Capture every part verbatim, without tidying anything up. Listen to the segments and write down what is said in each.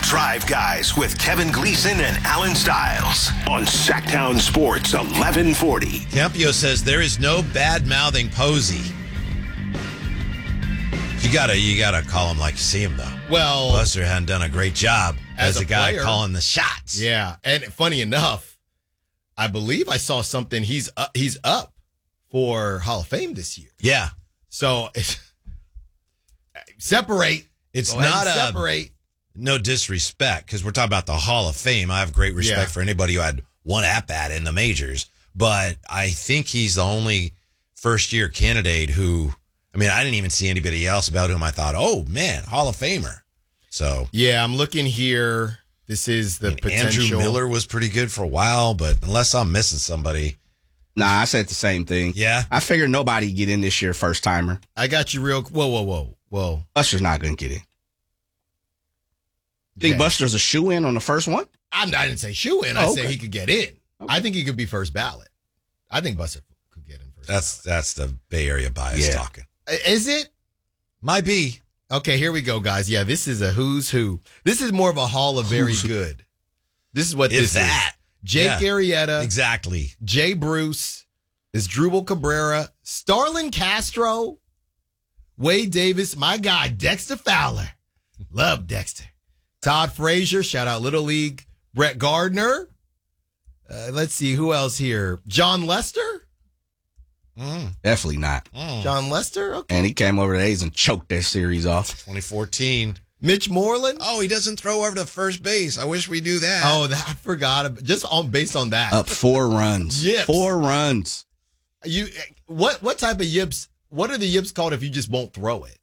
Drive Guys with Kevin Gleason and Alan Stiles on Sacktown Sports eleven forty. Campio says there is no bad-mouthing Posey. You gotta, you gotta call him like you see him, though. Well, Buster hadn't done a great job as, as a, a guy player, calling the shots. Yeah, and funny enough, I believe I saw something. He's up, he's up for Hall of Fame this year. Yeah. So separate. It's Go ahead not and a separate. No disrespect, because we're talking about the Hall of Fame. I have great respect Yeah. for anybody who had one at-bat in the majors, but I think he's the only first-year candidate who, I mean, I didn't even see anybody else about whom I thought, oh, man, Hall of Famer. So Yeah, I'm looking here. This is the I mean, potential. Andrew Miller was pretty good for a while, but unless I'm missing somebody. Nah, I said the same thing. Yeah. I figured nobody get in this year first timer. I got you real. Whoa, whoa, whoa, whoa. Buster's not going to get in. Think Okay. Buster's a shoe in on the first one? I'm, I didn't say shoe in. I Oh, said okay. he could get in. I think he could be first ballot. I think Buster could get in first. That's that's the Bay Area bias Yeah. talking. ballot. Is it? Might be. Okay, here we go, guys. Yeah, this is a who's who. This is more of a Hall of very Who's who? good. This is what If this that. is. Jake Yeah. Arrieta, Exactly. Jay Bruce, is Drupal Cabrera, Starlin Castro, Wade Davis, my guy, Dexter Fowler. Love Dexter. Todd Frazier, shout out Little League. Brett Gardner. Uh, let's see, who else here? John Lester? Mm, Definitely not. mm. John Lester? Okay. And he came over to A's and choked that series off. twenty fourteen. Mitch Moreland? Oh, he doesn't throw over to first base. I wish we do that. Oh, that, I forgot. About, just on based on that. Up four runs. Yips. Four runs. You what what type of yips? What are the yips called if you just won't throw it?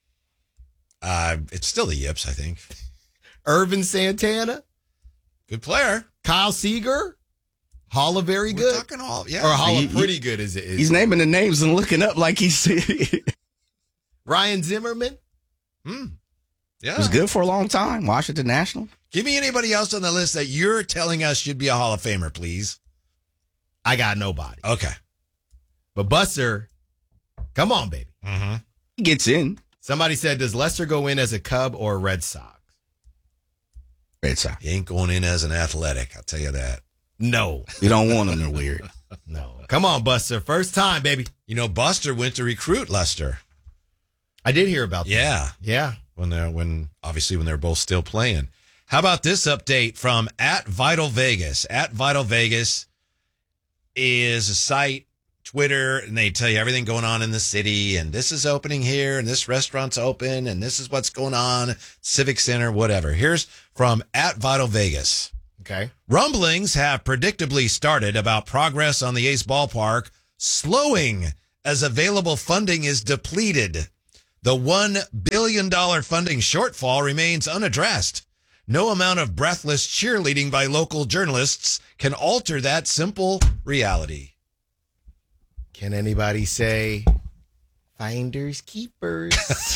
Uh, it's still the Yips, I think. Irvin Santana, Good player. Kyle Seager, Hall of very We're good, talking all, yeah. or Hall He- of pretty good as it is. He's naming the names and looking up like he's it Ryan Zimmerman. Hmm. Yeah. was good for a long time. Washington National. Give me anybody else on the list that you're telling us should be a Hall of Famer, please. I got nobody, Okay. but Buster, come on, baby. Mm-hmm. He gets in. Somebody said, does Lester go in as a Cub or a Red Sox? Red Sox. He ain't going in as an athletic, I'll tell you that. No, You don't want him. They're weird. no. Come on, Buster. First time, baby. You know, Buster went to recruit Lester. I did hear about that. Yeah. Yeah. When they're when obviously when they're both still playing. How about this update from at Vital Vegas? At Vital Vegas is a site, Twitter, and they tell you everything going on in the city, and this is opening here, and this restaurant's open, and this is what's going on, Civic Center, whatever. Here's from at Vital Vegas. Okay. Rumblings have predictably started about progress on the Ace Ballpark slowing as available funding is depleted. The one billion dollars funding shortfall remains unaddressed. No amount of breathless cheerleading by local journalists can alter that simple reality. Can anybody say finders keepers?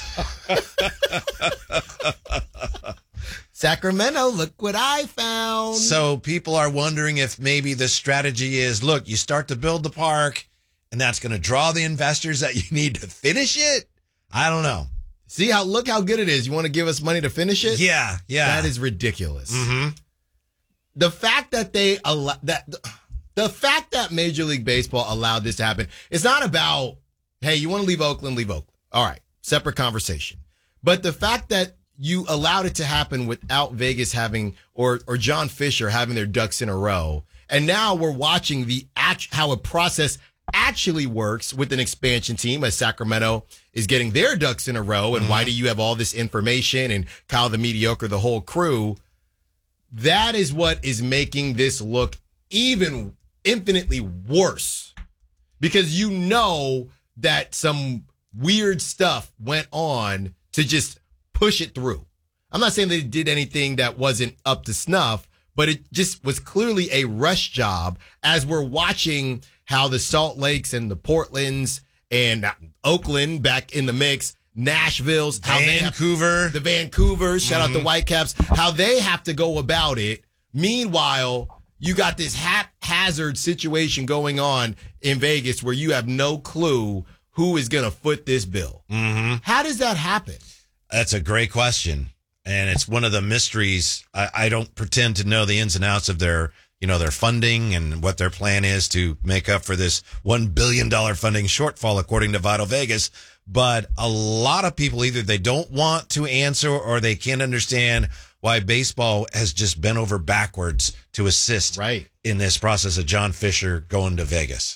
Sacramento, look what I found. So people are wondering if maybe the strategy is, look, you start to build the park, and that's going to draw the investors that you need to finish it? I don't know. See how look how good it is. You want to give us money to finish it? Yeah, yeah. That is ridiculous. Mm-hmm. The fact that they allow that the fact that Major League Baseball allowed this to happen, it's not about, hey, you want to leave Oakland, leave Oakland. All right, separate conversation. But the fact that you allowed it to happen without Vegas having or or John Fisher having their ducks in a row, and now we're watching the act, how a process actually works with an expansion team as Sacramento is getting their ducks in a row, and mm-hmm. why do you have all this information and Kyle the Mediocre, the whole crew? That is what is making this look even infinitely worse, because you know that some weird stuff went on to just push it through. I'm not saying they did anything that wasn't up to snuff, but it just was clearly a rush job as we're watching how the Salt Lakes and the Portlands and Oakland back in the mix, Nashville's, how they have, Vancouver. the Vancouvers, shout Mm-hmm. out the Whitecaps, how they have to go about it. Meanwhile, you got this haphazard situation going on in Vegas where you have no clue who is going to foot this bill. Mm-hmm. How does that happen? That's a great question. And it's one of the mysteries. I, I don't pretend to know the ins and outs of their, you know, their funding and what their plan is to make up for this one billion dollars funding shortfall, according to Vital Vegas. But a lot of people, either they don't want to answer or they can't understand why baseball has just bent over backwards to assist Right. in this process of John Fisher going to Vegas.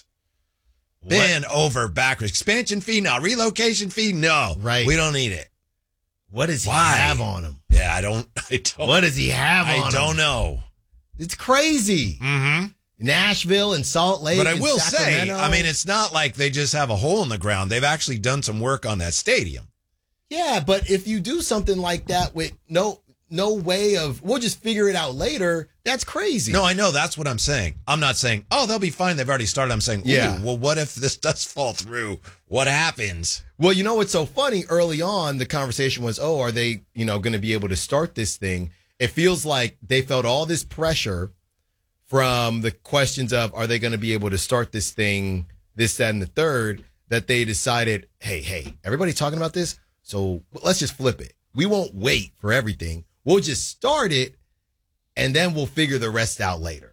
Bend over backwards. Expansion fee, no. Relocation fee, no. Right. We don't need it. What does he Why? have on him? Yeah, I don't. I don't. What does he have on I him? don't know. It's crazy. Mm-hmm. Nashville and Salt Lake. But I and will say, Sacramento. I mean, it's not like they just have a hole in the ground. They've actually done some work on that stadium. Yeah, but if you do something like that with no no way of, we'll just figure it out later, that's crazy. No, I know. That's what I'm saying. I'm not saying, oh, they'll be fine. They've already started. I'm saying, ooh, Yeah. well, what if this does fall through? What happens? Well, you know what's so funny? Early on, the conversation was, oh, are they, you know, going to be able to start this thing? It feels like they felt all this pressure from the questions of, are they going to be able to start this thing, this, that, and the third, that they decided, hey, hey, everybody talking about this? So let's just flip it. We won't wait for everything. We'll just start it, and then we'll figure the rest out later.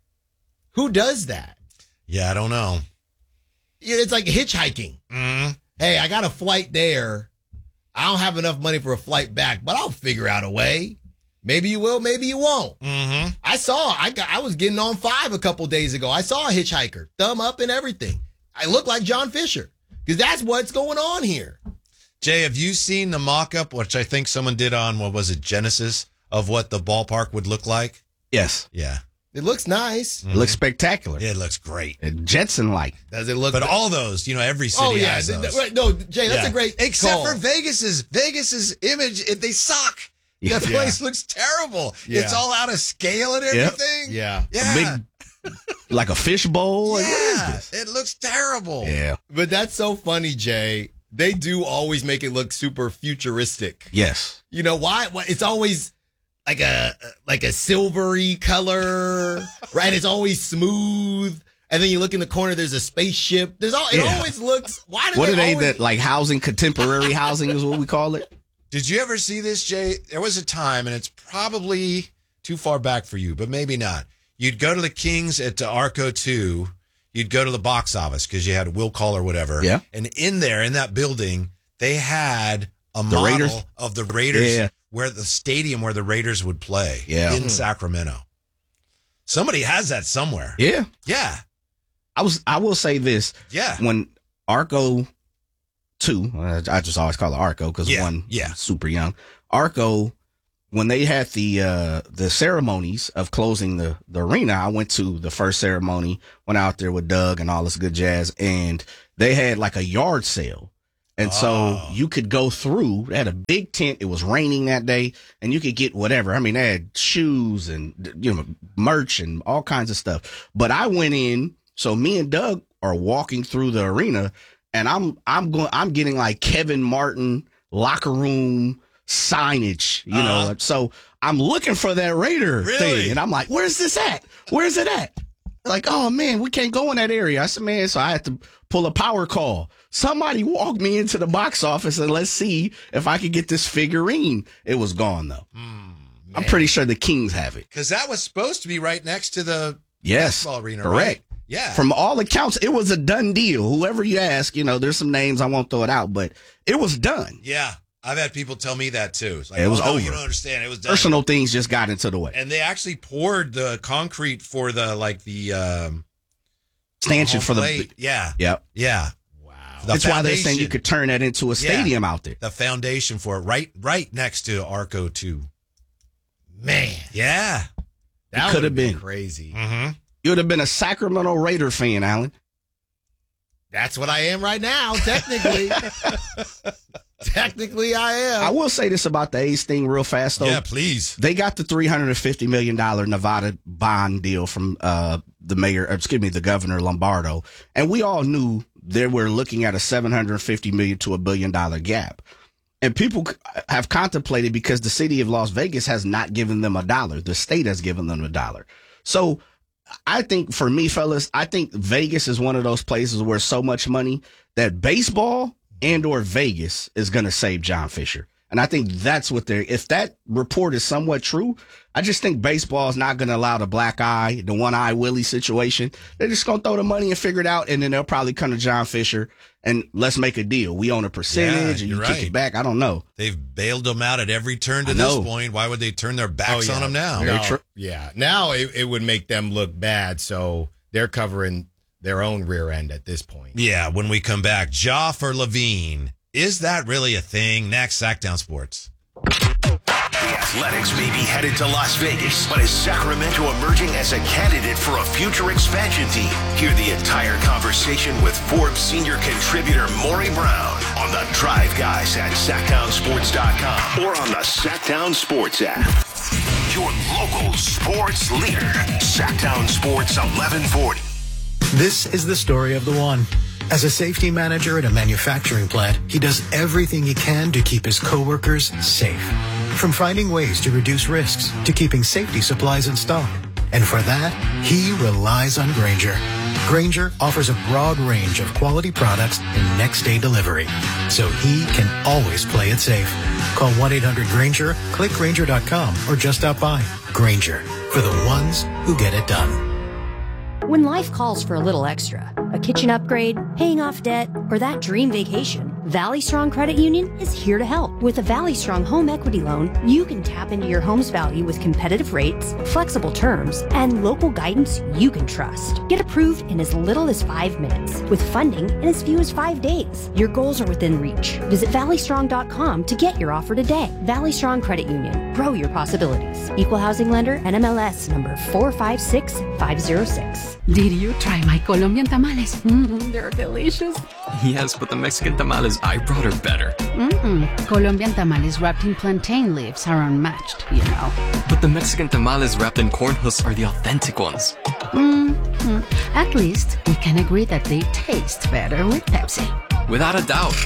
Who does that? Yeah, I don't know. Yeah, it's like hitchhiking. Mm-hmm. Hey, I got a flight there. I don't have enough money for a flight back, but I'll figure out a way. Maybe you will, maybe you won't. Mm-hmm. I saw, I got, I was getting on five a couple days ago. I saw a hitchhiker, thumb up and everything. I look like John Fisher because that's what's going on here. Jay, have you seen the mock-up, which I think someone did on, what was it, Genesis, of what the ballpark would look like? Yes. Yeah. It looks nice. Mm-hmm. It looks spectacular. It looks great. Jetson-like. Does it look? But all those, you know, every city oh yeah, has th- those. th- right, no, Jay, that's Yeah. a great Except call. for Vegas's. Vegas's image, it, they suck. Yeah. That place looks terrible. Yeah. It's all out of scale and everything. Yeah, Yeah. A big, like a fishbowl. Like, what is Yeah. this? It looks terrible. Yeah. but that's so funny, Jay. They do always make it look super futuristic. Yes. You know why? Why- It's always like a like a silvery color, right? It's always smooth. And then you look in the corner, there's a spaceship. There's all it Yeah. always looks. Why do What they are they always, that like housing, contemporary housing is what we call it? Did you ever see this, Jay? There was a time, and it's probably too far back for you, but maybe not. You'd go to the Kings at the Arco two. You'd go to the box office because you had Will Call or whatever. Yeah. And in there, in that building, they had a The model Raiders? of the Raiders Yeah. where the stadium where the Raiders would play Yeah. in Sacramento. Somebody has that somewhere. Yeah. Yeah. I was. I will say this. Yeah. When Arco two, uh, I just always call it Arco because Yeah, one, yeah. super young. Arco, when they had the uh, the ceremonies of closing the, the arena, I went to the first ceremony, went out there with Doug and all this good jazz, and they had like a yard sale. And so Oh. you could go through, they had a big tent. It was raining that day and you could get whatever. I mean, they had shoes and, you know, merch and all kinds of stuff. But I went in. So me and Doug are walking through the arena and I'm, I'm going, I'm getting like Kevin Martin locker room signage, you Uh-huh. know? So I'm looking for that Raider Really? thing. And I'm like, where's this at? Where's it at? Like, oh man, we can't go in that area. I said, man, so I had to pull a power call. Somebody walked me into the box office and let's see if I could get this figurine. It was gone though. I'm pretty sure the Kings have it. Because that was supposed to be right next to the Yes, basketball arena, correct. right? Yeah. From all accounts, it was a done deal. Whoever you ask, you know, there's some names, I won't throw it out, but it was done. yeah. I've had people tell me that too. It's like, It was oh, no, over. you don't understand. It was done. Personal things just got into the way. And they actually poured the concrete for the, like the, um, Stanchion home for the. plate. Yeah. Yep. Yeah. Wow. The That's why they're saying you foundation. could turn that into a stadium out there. The foundation for it right, right next to Arco two. Man, Yeah. that could would have been. crazy. Mm-hmm. You would have been a Sacramento Raider fan, Alan. That's what I am right now, technically. Technically, I am. I will say this about the A's thing real fast, though. Yeah, please. They got the three hundred fifty million dollars Nevada bond deal from uh, the mayor, excuse me, the governor Lombardo. And we all knew they were looking at a seven hundred fifty million dollars to a billion dollar gap. And people have contemplated because the city of Las Vegas has not given them a dollar. The state has given them a dollar. So I think for me, fellas, I think Vegas is one of those places where so much money that baseball and or Vegas is going to save John Fisher. And I think that's what they're, if that report is somewhat true, I just think baseball is not going to allow the black eye, the one eye Willie situation. They're just going to throw the money and figure it out. And then they'll probably come to John Fisher and let's make a deal. We own a percentage Yeah, and you you're kick right. it back. I don't know. They've bailed them out at every turn to I this know. point. Why would they turn their backs Oh, yeah. on them now? No, Very true. yeah. Now it, it would make them look bad. So they're covering their own rear end at this point. Yeah, when we come back, Ja for Levine. Is that really a thing? Next, Sacktown Sports. The Athletics may be headed to Las Vegas, but is Sacramento emerging as a candidate for a future expansion team? Hear the entire conversation with Forbes senior contributor Maury Brown on the Drive Guys at Sacktown Sports dot com or on the Sacktown Sports app. Your local sports leader, Sacktown Sports eleven forty. This is the story of the one. As a safety manager at a manufacturing plant, he does everything he can to keep his coworkers safe. From finding ways to reduce risks to keeping safety supplies in stock. And for that, he relies on Grainger. Grainger offers a broad range of quality products and next-day delivery, so he can always play it safe. Call one eight hundred Grainger, click Grainger dot com, or just stop by. Grainger, for the ones who get it done. When life calls for a little extra, a kitchen upgrade, paying off debt, or that dream vacation, Valley Strong Credit Union is here to help. With a Valley Strong home equity loan, you can tap into your home's value with competitive rates, flexible terms, and local guidance you can trust. Get approved in as little as five minutes, with funding in as few as five days. Your goals are within reach. Visit valley strong dot com to get your offer today. Valley Strong Credit Union. Grow your possibilities. Equal housing lender, N M L S number four five six five zero six. Did you try my Colombian tamales? Mm, they're delicious. Yes, but the Mexican tamales I brought are better. Mm-mm. Colombian tamales wrapped in plantain leaves are unmatched, you know. But the Mexican tamales wrapped in corn husks are the authentic ones. Mm-hmm. At least we can agree that they taste better with Pepsi. Without a doubt.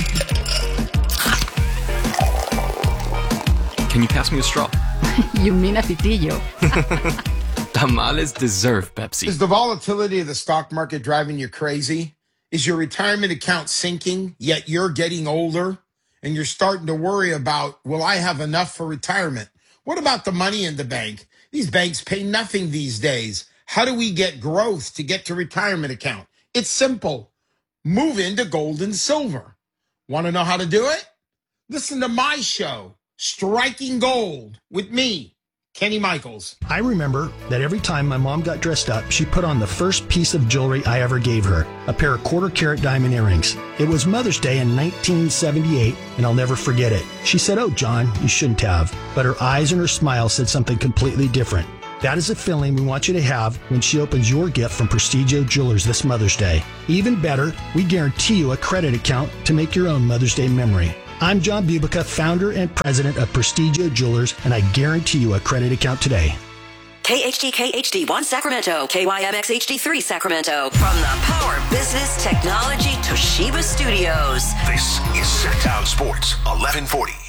Can you pass me a straw? You mean a pitillo? Tamales deserve Pepsi. Is the volatility of the stock market driving you crazy? Is your retirement account sinking, yet you're getting older and you're starting to worry about, will I have enough for retirement? What about the money in the bank? These banks pay nothing these days. How do we get growth to get to retirement account? It's simple. Move into gold and silver. Want to know how to do it? Listen to my show, Striking Gold, with me, Kenny Michaels. I remember that every time my mom got dressed up, she put on the first piece of jewelry I ever gave her, a pair of quarter carat diamond earrings. It was Mother's Day in nineteen seventy-eight, and I'll never forget it. She said, "Oh, John, you shouldn't have." But her eyes and her smile said something completely different. That is a feeling we want you to have when she opens your gift from Prestigio Jewelers this Mother's Day. Even better, we guarantee you a credit account to make your own Mother's Day memory. I'm John Bubica, founder and president of Prestigio Jewelers, and I guarantee you a credit account today. K H D K H D one Sacramento, K Y M X H D three Sacramento. From the Power Business Technology Toshiba Studios. This is Sacktown Sports eleven forty.